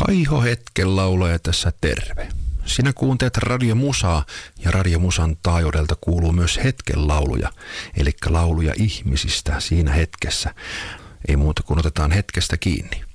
Kaiho hetken laulaja tässä terve. Sinä kuuntelet radiomusaa ja radiomusan taajuudelta kuuluu myös hetken lauluja, eli lauluja ihmisistä siinä hetkessä. Ei muuta kuin otetaan hetkestä kiinni.